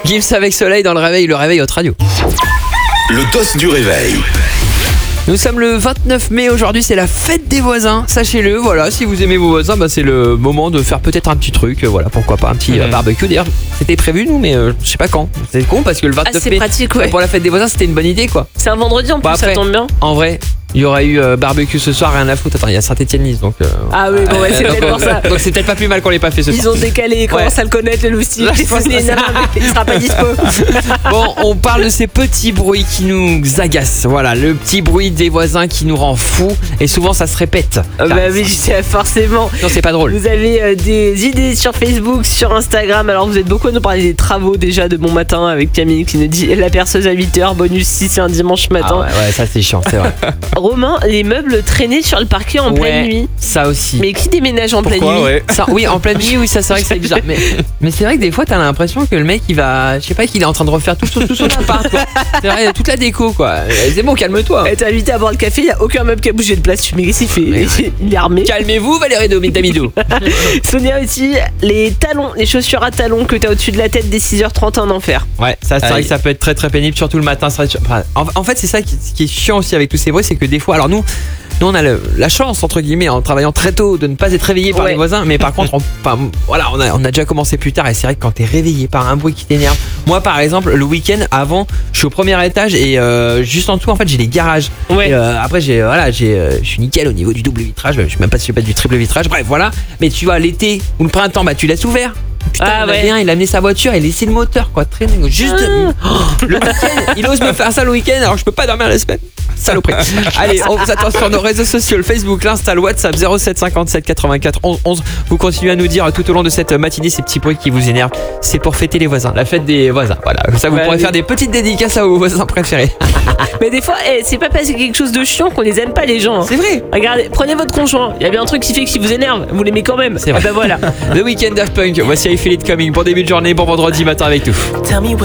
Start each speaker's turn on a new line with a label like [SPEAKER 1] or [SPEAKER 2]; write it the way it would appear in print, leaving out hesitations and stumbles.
[SPEAKER 1] Gims avec Soleil dans le réveil Hot Radio.
[SPEAKER 2] Le toast du réveil.
[SPEAKER 1] Nous sommes le 29 mai, aujourd'hui c'est la fête des voisins, sachez-le, voilà, si vous aimez vos voisins, c'est le moment de faire peut-être un petit truc, voilà, pourquoi pas un petit barbecue, d'ailleurs c'était prévu nous, mais je sais pas quand, c'est con parce que le 29
[SPEAKER 3] c'est
[SPEAKER 1] mai,
[SPEAKER 3] pratique, ouais.
[SPEAKER 1] pour la fête des voisins c'était une bonne idée quoi.
[SPEAKER 3] C'est un vendredi en plus,
[SPEAKER 1] Après,
[SPEAKER 3] ça tombe bien.
[SPEAKER 1] En vrai, il y aurait eu barbecue ce soir, rien à foutre, attends, il y a Saint-Etienne-Nice donc...
[SPEAKER 3] Ah oui, bon, ouais, c'est peut-être pour ça.
[SPEAKER 1] Donc c'est peut-être pas plus mal qu'on l'ait pas fait ce soir.
[SPEAKER 3] Ils ont décalé, ils commencent à le connaître, le loustic.
[SPEAKER 1] Là, je pense que
[SPEAKER 3] Il sera pas dispo.
[SPEAKER 1] Bon, on parle de ces petits bruits qui nous agacent. Voilà, le petit bruit des voisins qui nous rend fous. Et souvent, ça se répète.
[SPEAKER 3] Bah oui, forcément.
[SPEAKER 1] Non, c'est pas drôle.
[SPEAKER 3] Vous avez des idées sur Facebook, sur Instagram. Alors, vous êtes beaucoup à nous parler des travaux déjà de Bon Matin avec Camille qui nous dit la perceuse à 8h, bonus 6, c'est un dimanche matin.
[SPEAKER 1] Ah ouais, ça c'est chiant, c'est vrai.
[SPEAKER 3] Romain, les meubles traînés sur le parquet en pleine nuit.
[SPEAKER 1] Ça aussi.
[SPEAKER 3] Mais qui déménage en pleine nuit
[SPEAKER 1] Ça, oui, en pleine nuit, oui, ça c'est vrai que c'est bizarre. Mais c'est vrai que des fois, t'as l'impression que le mec, il va, je sais pas, qu'il est en train de refaire tout son appart. Quoi. C'est vrai, toute la déco, quoi. C'est bon, calme-toi.
[SPEAKER 3] T'es invité à boire le café, il n'y a aucun meuble qui a bougé de place. Mais qu'est-ce qu'il fait? Il est armé.
[SPEAKER 1] Calmez-vous, Valérie Damidou.
[SPEAKER 3] Sonia aussi, les talons, les chaussures à talons que t'as au-dessus de la tête dès 6h30 en enfer.
[SPEAKER 1] Ouais, ça c'est vrai que ça peut être très très pénible, surtout le matin. En fait, c'est ça qui est chiant aussi avec tous ces bruits, c'est que des fois, alors nous on a la chance entre guillemets en travaillant très tôt de ne pas être réveillé par les voisins, mais par contre on a déjà commencé plus tard et c'est vrai que quand t'es réveillé par un bruit qui t'énerve, moi par exemple le week-end avant je suis au premier étage et juste en dessous en fait j'ai les garages et, après je suis nickel au niveau du double vitrage, je sais même pas si je fais pas du triple vitrage, bref voilà, mais tu vois l'été ou le printemps tu laisses ouvert. Putain, il a amené sa voiture et laissé le moteur quoi traîner juste le week-end, il ose me faire ça le week-end alors je peux pas dormir la semaine. Saloperie. Allez, on vous attend sur nos réseaux sociaux, le Facebook, l'Insta, le WhatsApp 07 57 84 11 11. Vous continuez à nous dire tout au long de cette matinée ces petits bruits qui vous énervent. C'est pour fêter les voisins, la fête des voisins. Voilà, comme ça vous pourrez faire des petites dédicaces à vos voisins préférés.
[SPEAKER 3] Mais des fois, c'est pas parce qu'il y a quelque chose de chiant qu'on les aime pas les gens. Hein.
[SPEAKER 1] C'est vrai.
[SPEAKER 3] Regardez, prenez votre conjoint. Il y a bien un truc qui fait que si vous énerve, vous l'aimez quand même.
[SPEAKER 1] C'est vrai.
[SPEAKER 3] Bah voilà.
[SPEAKER 1] The Weeknd, Daft Punk. Voici I Feel It Coming. Bon début de journée, bon vendredi matin avec tout.